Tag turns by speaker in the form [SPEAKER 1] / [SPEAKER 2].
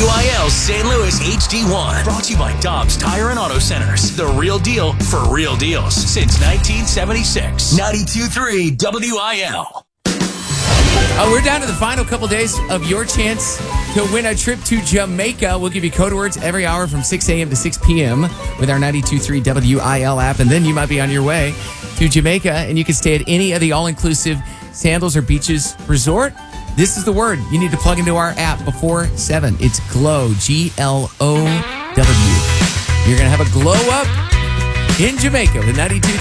[SPEAKER 1] WIL St. Louis HD1. Brought to you by Dobbs Tire and Auto Centers. The real deal for real deals since 1976. 92.3 WIL.
[SPEAKER 2] We're down to the final couple days of your chance to win a trip to Jamaica. We'll give you code words every hour from 6 a.m. to 6 p.m. with our 92.3 WIL app. And then you might be on your way to Jamaica, and you can stay at any of the all-inclusive Sandals or Beaches resort. This is the word you need to plug into our app before 7. It's GLOW, G-L-O-W. You're going to have a glow up in Jamaica with 92.3